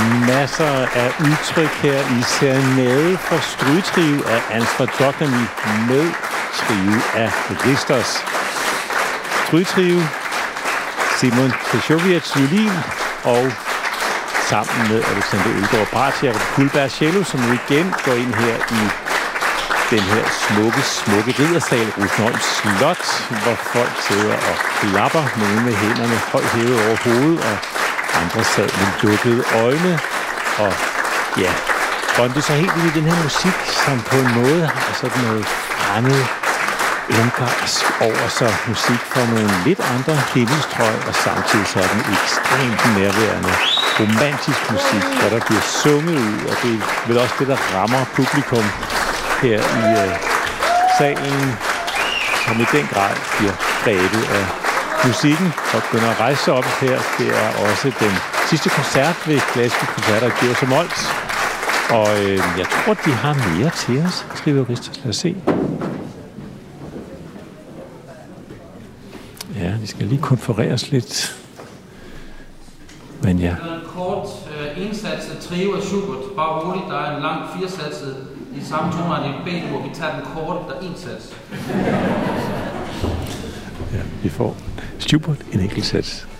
Masser af udtryk her i Serenade for Strygetrio af Ansvar Djokovic med trio af Ristos. Strygetrio, Simon Krzyzewicz violin og sammen med Alexander Ølgaard Bratje og Guldberg cello, som nu igen går ind her i den her smukke riddersal, Rosenholm Slot, hvor folk sidder og klapper, nogle med hænderne højt hævet over hovedet, og andre sad med lukkede øjne, og ja, drømte sig helt ind i den her musik, som på en måde har sådan noget fremmed ungarsk over sig. Musik fra nogle lidt andre himmelstrøg, og samtidig sådan ekstremt nærværende romantisk musik, hvor der bliver sunget ud, og det er vel også det, der rammer publikum her i salen, som i den grad bliver grebet af musikken. Og begynder at rejse sig op her. Det er også den sidste koncert ved Klassiske Koncerter i Djurs og Mols. Og jeg tror, de har mere til os, skriver Ristos. Lad os se. Ja, vi skal lige konfereres lidt. Men ja. Det er en kort ensatset trio af Schubert. Bare roligt, der er en lang firesatset i samme toner i B, hvor vi tager den korte, der er en sats. Ja, vi får Schubert en enkelt sats.